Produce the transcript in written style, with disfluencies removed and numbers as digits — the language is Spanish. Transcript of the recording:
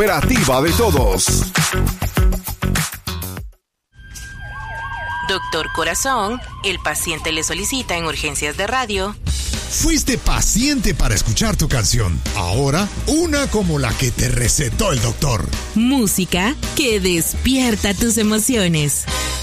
Operativa de todos. Doctor Corazón, el paciente le solicita en urgencias de radio. Fuiste paciente para escuchar tu canción. Ahora, una como la que te recetó el doctor. Música que despierta tus emociones.